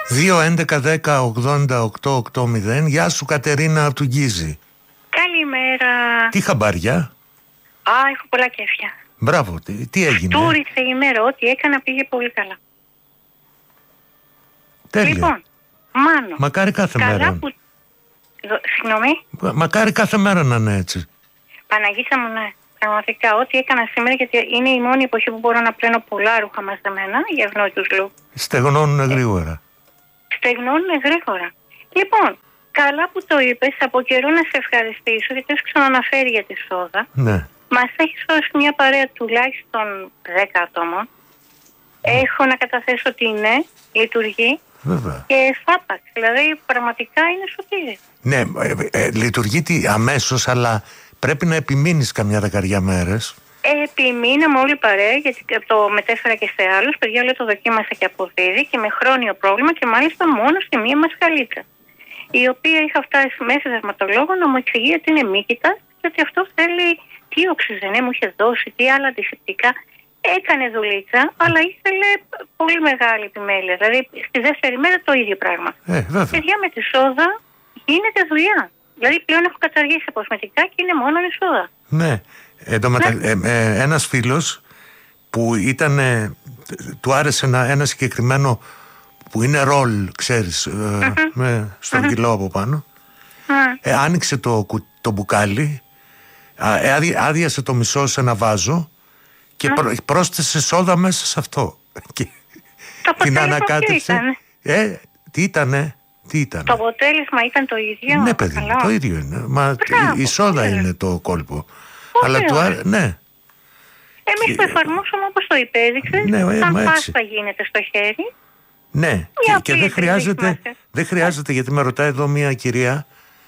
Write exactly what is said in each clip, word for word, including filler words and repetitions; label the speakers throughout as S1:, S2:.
S1: δύο έντεκα δέκα ογδόντα οκτώ ογδόντα. Γεια σου Κατερίνα του Γκίζη.
S2: Καλημέρα.
S1: Τι χαμπάρια?
S2: Α, έχω πολλά κέφια.
S1: Μπράβο, τι, τι έγινε?
S2: Στούρισε η μέρα, ό,τι έκανα πήγε πολύ καλά.
S1: Τέλεια.
S2: Λοιπόν, Μάνο.
S1: Μακάρι κάθε
S2: καλά
S1: μέρα.
S2: Που... Συγγνώμη.
S1: Μακάρι κάθε μέρα να είναι έτσι.
S2: Παναγίτσα μου, ναι. Πραγματικά, ό,τι έκανα σήμερα, γιατί είναι η μόνη εποχή που μπορώ να πλένω πολλά ρούχα μαζεμένα για ευνόητους λόγους.
S1: Στεγνώνουν γρήγορα.
S2: Στεγνώνουν γρήγορα. Λοιπόν, καλά που το είπες, από καιρό να σε ευχαριστήσω, γιατί έχω ξαναναφέρει για τη σόδα.
S1: Ναι.
S2: Μας έχει σώσει μια παρέα τουλάχιστον δέκα ατόμων. Έχω να καταθέσω ότι ναι, λειτουργεί.
S1: Βέβαια.
S2: Και φάπαξ, δηλαδή πραγματικά είναι σωτήρι.
S1: Ναι, ε, ε, λειτουργεί τι, αμέσως, αλλά πρέπει να επιμείνεις καμιά δεκαριά μέρες.
S2: Επιμείναμε όλοι παρέα, γιατί το μετέφερα και σε άλλους. Παιδιά, λέω, το δοκίμασα και αποδίδει και με χρόνιο πρόβλημα και μάλιστα μόνο στη μία μασχαλίτσα. Η οποία είχα φτάσει μέσα δερματολόγο να μου εξηγεί ότι είναι μύκητα και ότι αυτό θέλει τι οξυζενέ μου είχε δώσει, τι άλλα αντισηπτικά. Έκανε δουλίτσα, αλλά ήθελε πολύ μεγάλη επιμέλεια. Δηλαδή στη δεύτερη μέρα το ίδιο πράγμα.
S1: Ε, βέβαια.
S2: Παιδιά, με τη σόδα γίνεται δουλειά. Δηλαδή πλέον έχω καταργήσει τα κοσμετικά και είναι μόνο η σόδα.
S1: Ναι. Ε, το μετα... ναι. Ε, ε, ένας φίλος που ήταν, ε, του άρεσε ένα, ένα συγκεκριμένο που είναι ρολ, ξέρεις, ε, uh-huh. με στρογγυλό uh-huh. από πάνω. Uh-huh. Ε, άνοιξε το, το μπουκάλι, ε, άδει, άδειασε το μισό σε ένα βάζο και uh-huh. πρόσθεσε σόδα μέσα σε αυτό. Και
S2: το την ανακάτεψε.
S1: Ε, τι ήτανε, τι ήτανε.
S2: Το αποτέλεσμα ήταν το ίδιο.
S1: Ναι, παιδί, καλά. Το ίδιο είναι. Μα η, η σόδα είναι, είναι το κόλπο. Αλλά του άρεσε, ναι.
S2: Εμείς που εφαρμόσαμε όπως το υπέδειξες, ναι, ε, σαν πάστα γίνεται στο χέρι.
S1: Ναι, και, και δεν χρειάζεται, δεν χρειάζεται, γιατί με ρωτάει εδώ μια κυρία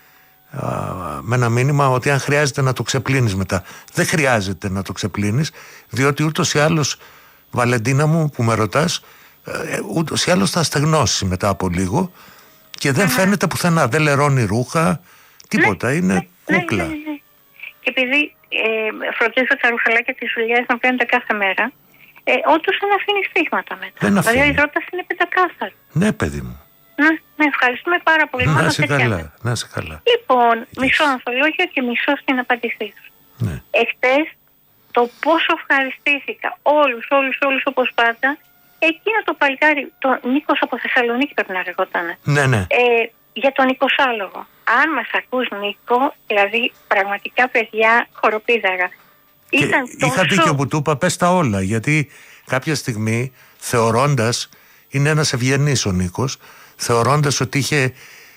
S1: α, με ένα μήνυμα ότι αν χρειάζεται να το ξεπλύνεις μετά. Δεν χρειάζεται να το ξεπλύνεις, διότι ούτως ή άλλως, Βαλεντίνα μου που με ρωτάς, ε, ούτως ή άλλως θα στεγνώσει μετά από λίγο και δεν uh-huh. φαίνεται πουθενά, δεν λερώνει ρούχα, τίποτα, ναι, είναι ναι, κούκλα.
S2: Ναι, ναι, ναι. Και επειδή ε, φροντίζω τα ρουχαλάκια της δουλειάς να παίρνετε κάθε μέρα, ε, όντως δεν αφήνει στίγματα μετά.
S1: Δεν αφήνει.
S2: Δηλαδή η ρόταση είναι πεντακάθαρη.
S1: Ναι, παιδί μου.
S2: Ναι, ναι, ευχαριστούμε πάρα πολύ.
S1: Να είσαι καλά, να είσαι καλά.
S2: Λοιπόν, yes. μισό ανθολόγιο και μισό στην απάντησή σου.
S1: Ναι.
S2: Εχθές το πόσο ευχαριστήθηκα όλους, όλους, όλους όπως πάντα, εκείνο το παλικάρι, το Νίκος από Θεσσαλονίκη πρέπει να λεγόταν.
S1: Ναι, ναι.
S2: Ε, για τον Νικοσάλογο. Αν μας ακούς, Νίκο, δηλαδή πραγματικά παιδιά χοροπίδαγα. Ήταν τόσο...
S1: Είχα δίκιο που του είπα, πες τα όλα, γιατί κάποια στιγμή θεωρώντας, είναι ένας ευγενής ο Νίκος, θεωρώντας ότι είχε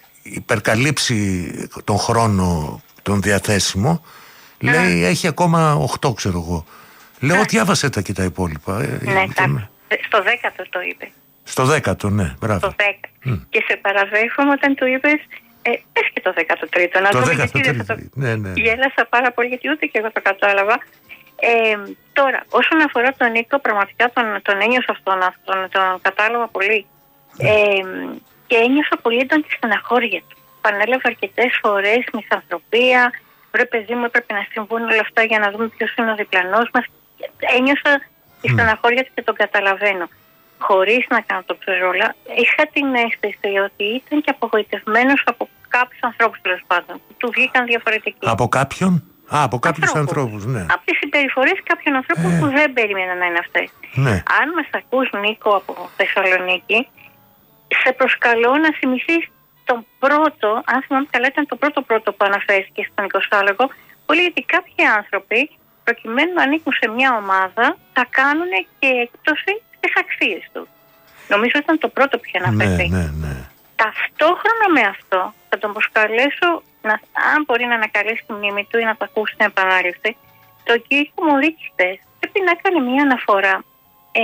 S1: υπερκαλύψει τον χρόνο τον διαθέσιμο, ναι. λέει έχει ακόμα οκτώ ξέρω εγώ. Λέω ναι. διάβασε τα και τα υπόλοιπα.
S2: Ναι, και... στο δέκατο το είπε.
S1: Στο δέκατο, ναι, μπράβο.
S2: Στο δέκατο. Mm. Και σε παραδέχομαι όταν του είπες, ε, πες και το δέκατο τρίτο. Να
S1: το
S2: δούμε
S1: δέκατο
S2: γιατί
S1: τρίτο.
S2: Το...
S1: Ναι, ναι.
S2: Γέλασα πάρα πολύ γιατί ούτε και εγώ το κατάλαβα. Ε, τώρα, όσον αφορά τον Νίκο, πραγματικά τον, τον ένιωσα αυτόν, τον, τον κατάλαβα πολύ. Mm. Ε, και ένιωσα πολύ έντονη τη στεναχώρια του. Πανέλαβα αρκετές φορές μισανθρωπία. Βρε παιδί μου, έπρεπε να συμβούν όλα αυτά για να δούμε ποιος είναι ο διπλανός μας. Ένιωσα τη στεναχώρια του και τον καταλαβαίνω. Χωρίς να κάνω το ψερόλα, είχα την αίσθηση ότι ήταν και απογοητευμένος από κάποιους ανθρώπους τέλος πάντων. Του βγήκαν διαφορετικοί.
S1: Από κάποιον? Α, από κάποιους ανθρώπους, ναι.
S2: Από τις συμπεριφορές κάποιων ανθρώπων ε. που δεν περίμεναν να είναι αυτές.
S1: Ναι.
S2: Αν μας ακούς, Νίκο, από Θεσσαλονίκη, σε προσκαλώ να θυμηθείς τον πρώτο, αν θυμάμαι καλά, ήταν το πρώτο πρώτο που αναφέρθηκε στον Νικοσάλογο, πολύ γιατί κάποιοι άνθρωποι, προκειμένου να ανήκουν σε μια ομάδα, θα κάνουν και έκπτωση στις αξίες του. Νομίζω ήταν το πρώτο που είχε αναφερθεί.
S1: Ναι, ναι, ναι.
S2: Ταυτόχρονα με αυτό θα τον προσκαλέσω, να, αν μπορεί να ανακαλέσει τη μνήμη του ή να το ακούσει στην επανάληψη, το Κύρκο Μωρίκη χτες πρέπει να κάνει μια αναφορά ε,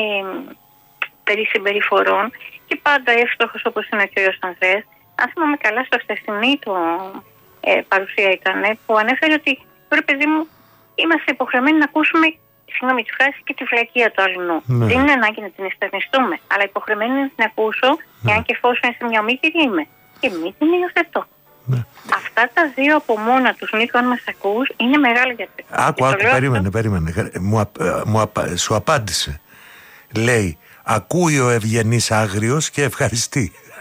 S2: περί συμπεριφορών και πάντα εύστοχος όπως είναι ο κ. Ανδρέας. Αν θυμάμαι καλά, στο χθεσινή του ε, παρουσία ήταν που ανέφερε ότι τώρα παιδί μου είμαστε υποχρεωμένοι να ακούσουμε συγγνώμη τη φράση και τη φλακία του αλλού. Ναι. Δεν είναι ανάγκη να την εστερνιστούμε, αλλά υποχρεωμένη να την ακούσω, ναι. εάν και εφόσον είσαι μια ομίγυρη είμαι. Και μη την υιοθετώ. Ναι. Αυτά τα δύο από μόνα τους, Νίκο, αν μας ακούς, είναι μεγάλη γιατί.
S1: Άκου, άκου, περίμενε, περίμενε. Μου, μου, σου απάντησε. Λέει, ακούει ο ευγενής άγριος και ευχαριστεί.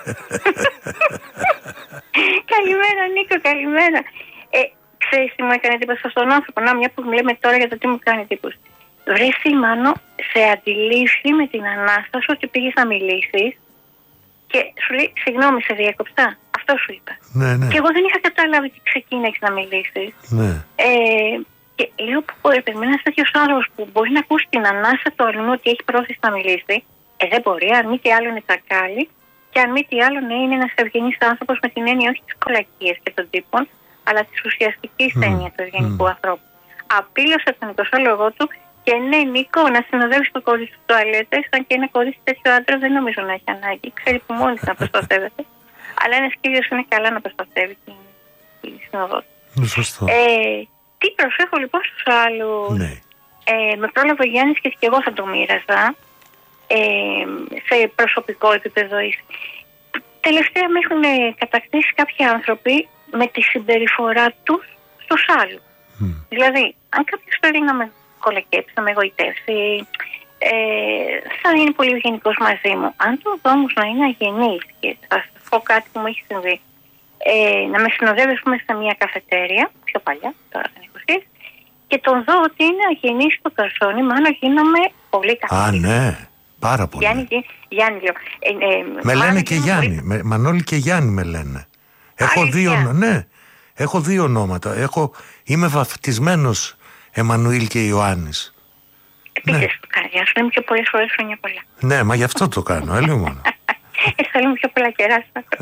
S2: Καλημέρα Νίκο, καλημέρα. Ε, ξέρεις τι μου έκανε εντύπωση στον άνθρωπο? Να, μια που μιλάμε τώρα για το τι μου κάνει εντύπωση. Βρε Μάνο, σε αντιλήφθη με την Ανάσταση ότι πήγες να μιλήσεις και σου λέει συγγνώμη, σε διέκοψα. Αυτό σου είπα.
S1: Ναι, ναι.
S2: Και εγώ δεν είχα καταλάβει τι ξεκίνησες να μιλήσεις.
S1: Ναι.
S2: Ε, και λέω που περιμένει ένας τέτοιος άνθρωπος που μπορεί να ακούσει την ανάσα του αλλού ότι έχει πρόθεση να μιλήσει. Ε, δεν μπορεί, αν μη τι άλλο είναι τσακάλι και αν μη τι άλλο ναι, είναι ένας ευγενής άνθρωπος με την έννοια όχι της κολακίας και των τύπων, αλλά της ουσιαστικής mm. έννοιας του ευγενικού mm. ανθρώπου. Απείλωσε τον εικοσάλογο του και ναι, Νίκο, να συνοδεύεις το κορίτσι του τουαλέτες, αν και ένα κορίτσι τέτοιο άντρα δεν νομίζω να έχει ανάγκη. Ξέρει που μόνη να προστατεύεται. Αλλά ένας κύριος είναι καλά να προστατεύει την, την συνοδό του.
S1: Σωστό.
S2: Ε, τι προσέχω λοιπόν στους άλλους.
S1: Ναι.
S2: Ε, με πρόλαβε ο Γιάννης και εγώ θα το μοίραζα. Ε, σε προσωπικό επίπεδο. Τελευταία με έχουν κατακτήσει κάποιοι άνθρωποι με τη συμπεριφορά τους στους άλλους. Mm. Δηλαδή, αν κάποιος θέλει να με κολακέψει, να με εγωιτεύσει, ε, θα είναι πολύ ευγενικός μαζί μου. Αν το δω όμως να είναι αγενής, και θα σας πω κάτι που μου έχει συμβεί, ε, να με συνοδεύει σε μια καφετέρια, πιο παλιά, τώρα δεν έχω σχέση, και τον δω ότι είναι αγενής στο καρσόνι, μάλλον γίνομαι πολύ κακή.
S1: Α, ναι. Πάρα πολύ.
S2: Γιάννη, Γιάννη λέω. Ε, ε,
S1: με λένε και Γιάννη. Με, Μανώλη και Γιάννη με λένε. Έχω δύο, ναι, έχω δύο ονόματα. Έχω, είμαι βαφτισμένος Εμμανουήλ και Ιωάννης.
S2: Επίσης ναι. Το κάνει. Ας λέμε πιο πολλές φορές χρόνια πολλά.
S1: Ναι, μα γι' αυτό το κάνω. Έλεγα μόνο.
S2: Θα λέμε πιο πολλά κερά.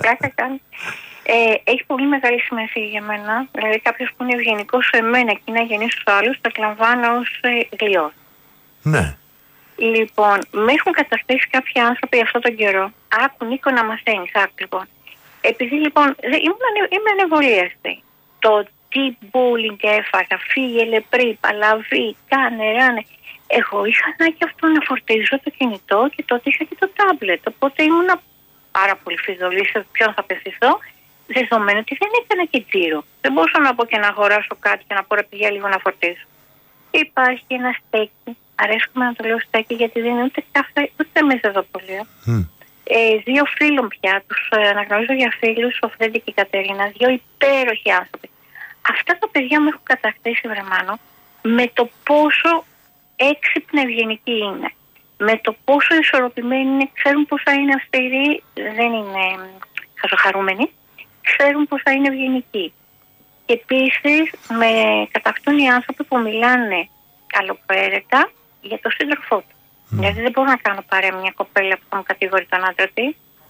S2: Ε, έχει πολύ μεγάλη σημασία για μένα. Δηλαδή κάποιος που είναι ευγενικός σε μένα και είναι αγενής στους άλλους, τα εκλαμβάνω ως ε, γλυός.
S1: Ναι.
S2: Λοιπόν, με έχουν καταστήσει κάποιοι άνθρωποι αυτόν τον καιρό. Άκου Νίκο να μαθαίνεις, άκου λοιπόν. Επειδή λοιπόν ήμουν, είμαι ανεβολίαστη. Το τι bullying έφαγα, φύγε λεπρή, παλαβή, κάνε, ράνε. Εγώ είχα ανάγκη αυτό να φορτίζω το κινητό και τότε είχα και το τάμπλετ. Οπότε ήμουν πάρα πολύ φιδωλή σε ποιον θα απευθυνθώ, δεδομένου ότι δεν έκανα και τζίρο. Δεν μπορούσα να πω και να αγοράσω κάτι και να πω ρε παιδιά λίγο να φορτίσω. Υπάρχει ένα στέκι. Αρέσκουμε να το λέω στέκι γιατί δεν είναι ούτε καφέ ούτε μέσα εδώ πολύ. Mm. Ε, δύο φίλων πια, τους ε, αναγνωρίζω για φίλους, ο Φρέντι και η Κατερίνα, δύο υπέροχοι άνθρωποι. Αυτά τα παιδιά μου έχουν κατακτήσει βρεμάνο με το πόσο έξυπνα ευγενικοί είναι. Με το πόσο ισορροπημένοι είναι, ξέρουν πώς θα είναι αυστηροί, δεν είναι χαζοχαρούμενοι, ξέρουν πώς θα είναι ευγενικοί. Και επίσης με κατακτούν οι άνθρωποι που μιλάνε καλοπέρετα για τον σύντροφό του. Mm. Δηλαδή δεν μπορώ να κάνω παρέα μια κοπέλα που θα μου κατηγορεί τον άντρα της,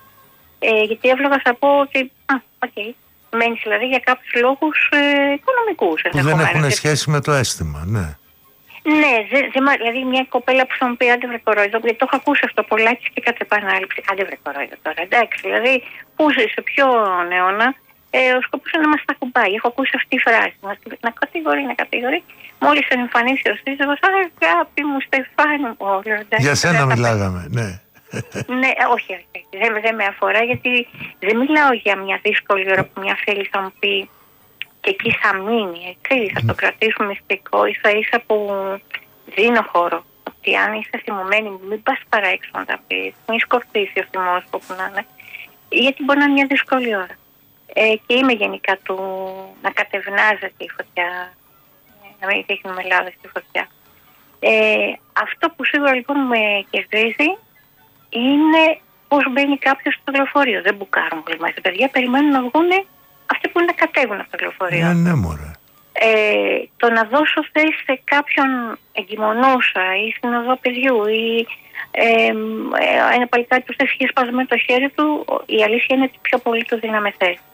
S2: ε, γιατί εύλογα θα πω ότι α, οκ, okay. Μένεις δηλαδή για κάποιους λόγους ε, οικονομικούς.
S1: Που δεν έχουν σχέση με το αίσθημα, ναι.
S2: Ναι, δε, δε, δηλαδή μια κοπέλα που θα μου πει άντε βρε κορόιδο, γιατί το έχω ακούσει αυτό πολλάκι και κατ' επανάληψη. Άντε βρε κορόιδο τώρα, εντάξει, δηλαδή που σε ποιο αιώνα ε, ο σκοπός είναι να μας τα κουμπάει. Έχω ακούσει αυτή τη φράση, να, να κατηγορεί, να κατηγορεί. Μόλις εμφανίσει ο σύζυγος, αγάπη μου, Στεφάνι μου, όλο.
S1: Για σένα μιλάγαμε, ναι.
S2: Ναι, όχι, δεν, δεν με αφορά, γιατί δεν μιλάω για μια δύσκολη ώρα που μια φίλη θα μου πει και εκεί θα μείνει, έτσι, θα το κρατήσουμε μυστικό, ίσα ίσα που δίνω χώρο. Ότι αν είσαι θυμωμένη, μην πας παρά έξω να τα πεις, μην σκορπίσει ο θυμός που να είναι, γιατί μπορεί να είναι μια δύσκολη ώρα. Ε, και είμαι γενικά του να κατευνάζεται η φωτιά, να μην δείχνουμε λάδες στη φωτιά. Ε, αυτό που σίγουρα λοιπόν με κερδίζει είναι πώς μπαίνει κάποιος στο λεωφορείο. Δεν μπουκάρουν όλοι μαζί. Παιδιά περιμένουν να βγουν αυτοί που είναι να κατέβουν από το λεωφορείο.
S1: Ναι, ναι, μωρέ.
S2: Ε, το να δώσω θέση σε κάποιον εγκυμονούσα ή συνοδό παιδιού ή ε, ε, ένα παλικάρι που έχει σπασμένο το χέρι του, η αλήθεια είναι ότι πιο πολύ του δίναμε θέση.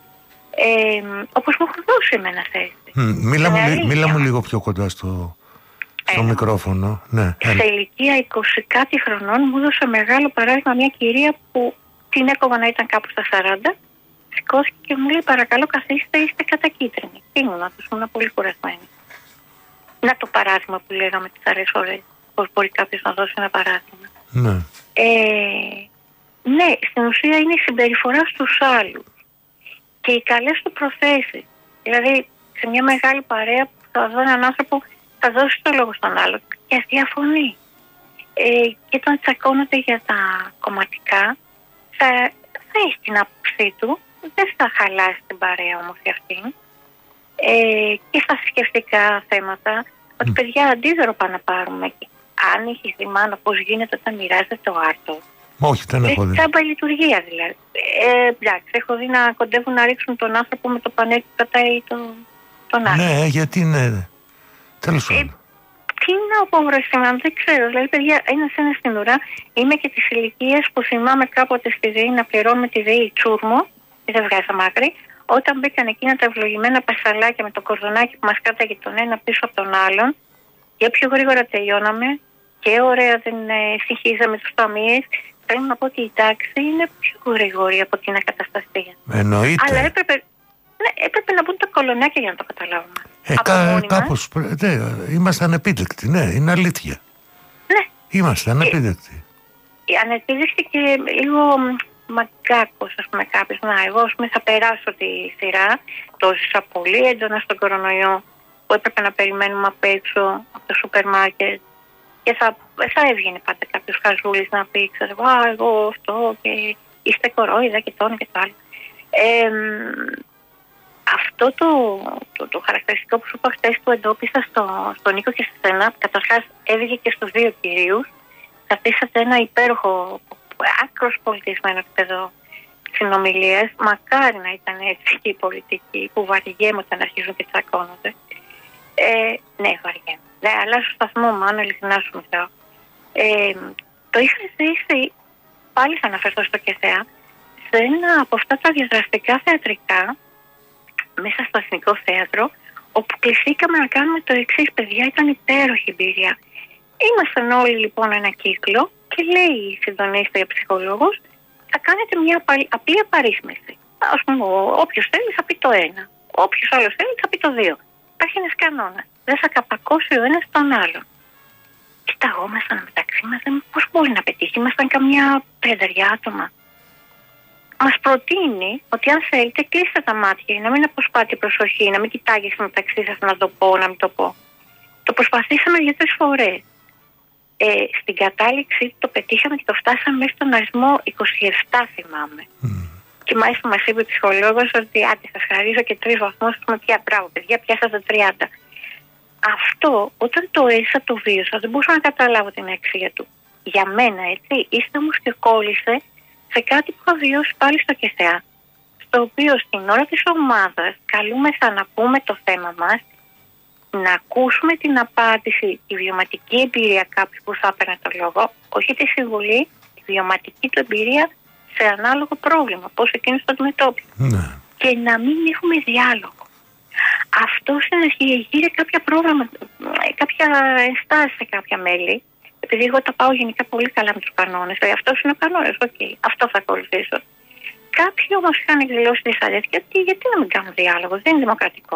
S2: Ε, όπως μου έχουν δώσει εμένα θέση.
S1: Mm, μίλα, μου, μίλα μου λίγο πιο κοντά στο, στο ε, μικρόφωνο. Ναι,
S2: σε ηλικία είκοσι κάτι χρονών μου έδωσε μεγάλο παράδειγμα μια κυρία που την έκοβα να ήταν κάπου στα σαράντα. Σηκώθηκε και μου λέει παρακαλώ καθίστε, είστε κατακίτρινοι. Ήμουνα, τους ήμουν πολύ κουρασμένη. Να το παράδειγμα που λέγαμε τις αρές ώρες, πώς μπορεί κάποιος να δώσει ένα παράδειγμα.
S1: Ναι.
S2: Ε, ναι, στην ουσία είναι η συμπεριφορά στους άλλους και οι καλές του προθέσεις. Δηλαδή σε μια μεγάλη παρέα που θα δω έναν άνθρωπο, θα δώσει το λόγο στον άλλο και ας διαφωνεί. Ε, και όταν τσακώνονται για τα κομματικά, θα, θα έχει την άποψή του, δεν θα χαλάσει την παρέα όμως για αυτήν. Ε, και στα θρησκευτικά θέματα, ότι mm. παιδιά αντίδωρο πάνε να πάρουμε. Αν έχεις δει μάνα πώς γίνεται όταν μοιράζεται το άρτο.
S1: Όχι, δεν έχω δει.
S2: Κάμπα λειτουργία δηλαδή. Ε, εντάξει, έχω δει να κοντεύουν να ρίξουν τον άνθρωπο με το πανέκι που πατάει το, τον άρτο.
S1: Ναι, γιατί είναι. Τέλος πάντων. Ε,
S2: τι να πω, βρεσιμά, δεν ξέρω. Δηλαδή, παιδιά, ένα ένα στην ουρά. Είμαι και τη ηλικία που θυμάμαι κάποτε στη ΔΕΗ να πληρώνουμε τη ΔΕΗ τσούρμο, και δεν βγάζα μάκρη, όταν μπήκαν εκείνα τα ευλογημένα πασαλάκια με το κορδονάκι που μας κάταγε τον ένα πίσω από τον άλλον, και πιο γρήγορα τελειώναμε και ωραία δεν ε, συγχύζαμε τους ταμείες. Θέλω να πω ότι η τάξη είναι πιο γρήγορη από την ακαταστασία.
S1: Εννοείται.
S2: Αλλά έπρεπε, ναι, έπρεπε να μπουν τα κολονάκια για να το καταλάβουμε.
S1: Ε, κα, κάπως, ναι, είμαστε ανεπίδεκτοι, ναι, είναι αλήθεια.
S2: Ναι.
S1: Είμαστε ανεπίδεκτοι.
S2: Ε, ανεπίδεκτοι και λίγο μαγκάκος, ας πούμε, κάποιος. Να, εγώ, ας πούμε, θα περάσω τη σειρά. Το ζήσα πολύ έντονα στον κορονοϊό, που έπρεπε να περιμένουμε απ' έξω από το σούπερ μάρκετ. Και θα, θα έβγαινε πάντα κάποιος χαζούλης να πει, ξέρω, α, εγώ αυτό και είστε κορόιδα και το ένα και το άλλο. Ε, αυτό το, το, το χαρακτηριστικό που σου είπα χτες που εντόπισα στο, στο Νίκο και στη Στενά, καταρχάς έβγαινε και στους δύο κυρίους. Καθίσατε ένα υπέροχο, άκρος πολιτισμένο επίπεδο συνομιλίες. Μακάρι να ήταν έτσι και η πολιτική που βαριέμαι όταν αρχίζουν και τσακώνονται. Ε, ναι, βαριέμαι. Ναι, αλλάζω σταθμό, μάλλον ειλικρινά σου μιλάω. Ε, το είχα ζήσει, πάλι θα αναφερθώ στο ΚΕΘΕΑ, σε ένα από αυτά τα διαδραστικά θεατρικά μέσα στο Εθνικό Θέατρο, όπου κληθήκαμε να κάνουμε το εξής, παιδιά, ήταν υπέροχη εμπειρία. Ήμασταν όλοι λοιπόν ένα κύκλο και λέει η συντονίστρια ψυχολόγος, θα κάνετε μια απλή απαρρύθμιση. Ας πούμε, όποιος θέλει θα πει το ένα, όποιος άλλος θέλει θα πει το δύο. Υπάρχει ένας κανόνας. Δεν θα καπακώσει ο ένας τον άλλον. Κοιταγόμασταν μεταξύ μας, πώς μπορεί να πετύχει, ήμασταν καμιά πενταριά άτομα. Μας προτείνει ότι αν θέλετε κλείστε τα μάτια, να μην αποσπάτε προσοχή, να μην κοιτάγεστε μεταξύ σας να το πω, να μην το πω. Το προσπαθήσαμε δύο-τρεις φορές. Ε, στην κατάληξη το πετύχαμε και το φτάσαμε μέχρι τον αριθμό είκοσι επτά, θυμάμαι. Mm. Και μάλιστα μας είπε ο ψυχολόγος ότι άντε σας χαρίζω και τρεις βαθμούς, πούμε πια μπράβο παιδιά, πιάσατε τριάντα. Αυτό όταν το έζησα, το βίωσα, δεν μπορούσα να καταλάβω την αξία του. Για μένα, έτσι, ύστερα όμως και κόλλησε σε κάτι που είχα βιώσει πάλι στο ΚΕΘΕΑ, στο οποίο στην ώρα της ομάδας καλούμεθα να πούμε το θέμα μας, να ακούσουμε την απάντηση, τη βιωματική εμπειρία κάποιου που θα έπαιρνε το λόγο, όχι τη συμβουλή, τη βιωματική του εμπειρία σε ανάλογο πρόβλημα, πώς εκείνος το αντιμετώπισε. Ναι. Και να μην έχουμε διάλογο. Αυτό συνεχίζει κάποια πρόβλημα, κάποια ενστάσεις σε κάποια μέλη, επειδή εγώ τα πάω γενικά πολύ καλά με τους κανόνες. Δηλαδή αυτός είναι ο κανόνας, οκ, okay, αυτό θα ακολουθήσω. Κάποιοι όμως είχαν εκδηλώσει δυσαρέσκεια ότι γιατί να μην κάνουν διάλογο, δεν είναι δημοκρατικό.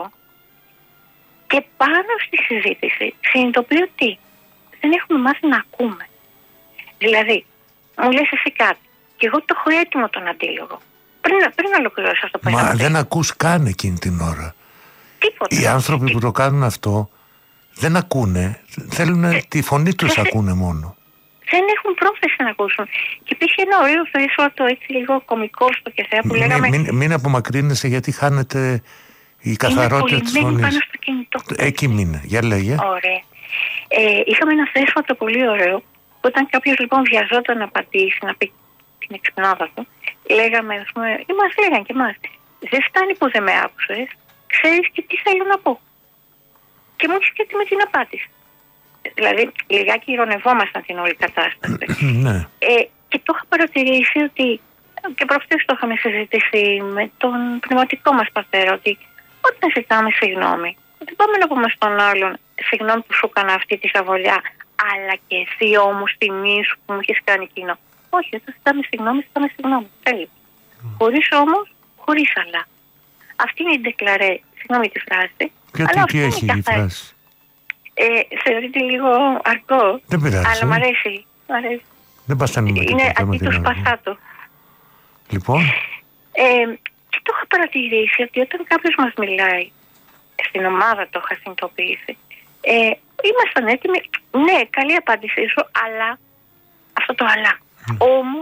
S2: Και πάνω στη συζήτηση συνειδητοποιώ ότι δεν έχουμε μάθει να ακούμε. Δηλαδή, μου λες εσύ κάτι και εγώ το έχω έτοιμο τον αντίλογο. Πριν, πριν ολοκληρώσω αυτό που
S1: Μα δεν ακούς καν εκείνη την ώρα.
S2: Τίποτα.
S1: Οι άνθρωποι που το κάνουν αυτό δεν ακούνε, θέλουν ε, τη φωνή τους ακούνε μόνο.
S2: Δεν έχουν πρόθεση να ακούσουν. Και υπήρχε ένα ωραίο φρέσβατο έτσι λίγο κωμικό στο ΚΕΘΕΑ που λέγαμε...
S1: Μην, μην απομακρύνεσαι γιατί χάνεται η καθαρότητα της φωνής.
S2: Πάνω στο κινητό.
S1: Εκεί μείνε, για λέγε.
S2: Ωραία. Ε, είχαμε ένα φρέσβατο πολύ ωραίο που όταν κάποιος λοιπόν βιαζόταν να απαντήσει, να πει την εξυπνάδα του, λέγαμε, ας πούμε, ή μας λέγαν και εμάς, δεν φτάνει που δεν με άκουσες, ξέρεις και τι θέλω να πω. Και μου και με την απάντηση. Δηλαδή, λιγάκι ηρωνευόμασταν την όλη κατάσταση.
S1: Ναι.
S2: Ε, και το είχα παρατηρήσει ότι, και προχτές το είχαμε συζητήσει με τον πνευματικό μας πατέρα, ότι όταν ζητάμε συγγνώμη, δεν πάμε να πούμε στον άλλον συγγνώμη που σου έκανα αυτή τη σαβολιά, αλλά και εσύ όμως τιμή σου που μου έχεις κάνει εκείνο. Όχι, όταν ζητάμε συγγνώμη, ζητάμε συγγνώμη. Τέλει. Mm. Χωρίς όμως, χωρίς αλλά. Αυτή είναι η ντεκλαρέ, συγγνώμη τη φράση.
S1: Γιατί τι έχει η φράση.
S2: Ε, θεωρείται λίγο αρκό.
S1: Δεν πειράζει.
S2: Αλλά μ' αρέσει. Μ' αρέσει.
S1: Δεν πασχάνουμε τίποτα.
S2: Είναι αντί του σπασάτο.
S1: Λοιπόν.
S2: Ε, και το είχα παρατηρήσει ότι όταν κάποιος μας μιλάει, στην ομάδα το είχα συνειδητοποιήσει, ε, ήμασταν έτοιμοι, ναι, καλή απάντησή σου, αλλά, αυτό το αλλά. Mm. Όμως,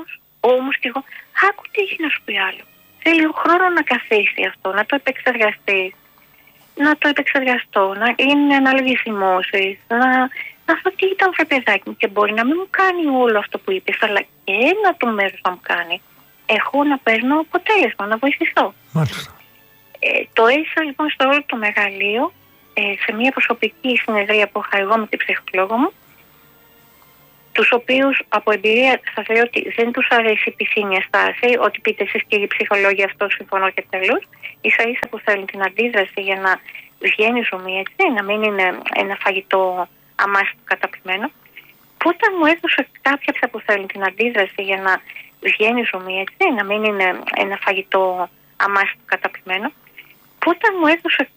S2: Όμως και εγώ, άκου τι έχει να σου πει άλλο. Θέλει λίγο χρόνο να καθίσει αυτό, να το επεξεργαστεί. Να το επεξεργαστώ, να είναι ανάλογες θυμώσεις, να, να δω τι ήταν βρε παιδάκι μου και μπορεί να μην μου κάνει όλο αυτό που είπες, αλλά και ένα το μέρος να μου κάνει. Εγώ να παίρνω αποτέλεσμα, να βοηθηθώ.
S1: Μάλιστα.
S2: Ε, το έζησα λοιπόν στο όλο το μεγαλείο, ε, σε μια προσωπική συνεδρία που είχα εγώ με την ψυχολόγο μου, τους οποίους από εμπειρία σας λέω ότι δεν τους αρέσει η πισίνια στάση, ότι πείτε εσείς κύριοι ψυχολόγοι αυτό συμφωνώ και τέλος. Ίσα ίσα που θέλουν την αντίδραση για να βγαίνει η ζουμί, έτσι, να μην είναι ένα φαγητό αμάστο καταπλημένο. Που όταν μου έδωσε κάποια που θέλουν την αντίδραση για να βγαίνει η ζουμί, έτσι, να μην είναι ένα φαγητό αμάστο καταπλημένο. Που όταν μου έδωσε